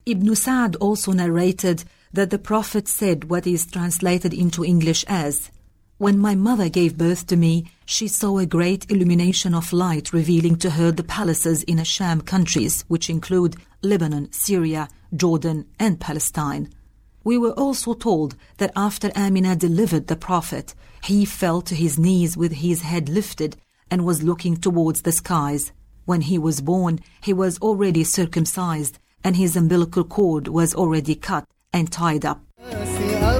Ibn Sa'd also narrated that the Prophet said what is translated into English as, "When my mother gave birth to me, she saw a great illumination of light revealing to her the palaces in Asham countries, which include Lebanon, Syria, Jordan, and Palestine. We were also told that after Amina delivered the Prophet, he fell to his knees with his head lifted and was looking towards the skies. When he was born, he was already circumcised, and his umbilical cord was already cut and tied up.